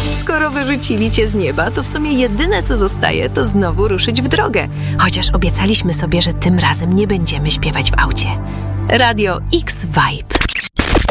Skoro wyrzucili cię z nieba, to w sumie jedyne co zostaje, to znowu ruszyć w drogę. Chociaż obiecaliśmy sobie, że tym razem nie będziemy śpiewać w aucie. Radio X Vibe.